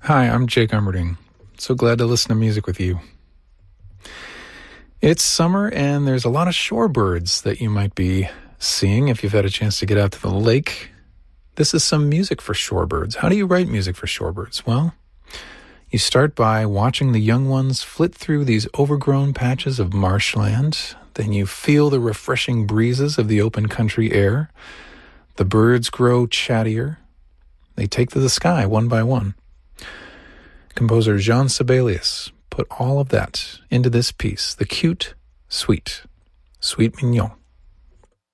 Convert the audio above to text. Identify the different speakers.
Speaker 1: Hi, I'm Jake Umberding. So glad to listen to music with you. It's summer and there's a lot of shorebirds that you might be seeing if you've had a chance to get out to the lake. This is some music for shorebirds. How do you write music for shorebirds? Well, you start by watching the young ones flit through these overgrown patches of marshland. Then you feel the refreshing breezes of the open country air. The birds grow chattier. They take to the sky one by one. Composer Jean Sibelius put all of that into this piece, the cute, sweet, sweet mignon.